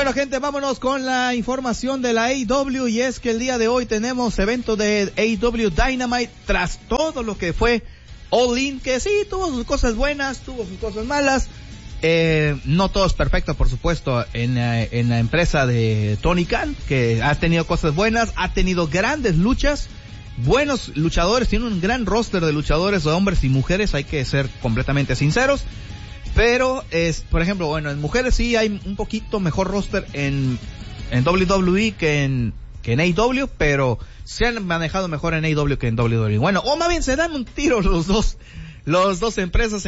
Bueno, gente, vámonos con la información de la AEW, y es que el día de hoy tenemos evento de AEW Dynamite tras todo lo que fue All In, que sí, tuvo sus cosas buenas, tuvo sus cosas malas. No todo es perfecto, por supuesto, en la empresa de Tony Khan, que ha tenido cosas buenas, ha tenido grandes luchas, buenos luchadores, tiene un gran roster de luchadores, de hombres y mujeres, hay que ser completamente sinceros. Pero por ejemplo, bueno, en mujeres sí hay un poquito mejor roster en WWE que en AEW, pero se han manejado mejor en AEW que en WWE. Bueno, o más bien se dan un tiro los dos empresas.